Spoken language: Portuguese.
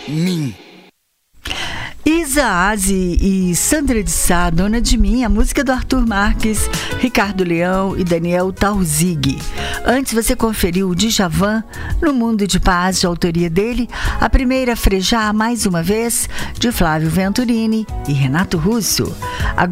mim. Isa Aze e Sandra de Sá, Dona de Mim, a música do Arthur Marques, Ricardo Leão e Daniel Tauzig. Antes você conferiu o Djavan, No Mundo de Paz, de autoria dele, a primeira Frejá, mais uma vez, de Flávio Venturini e Renato Russo.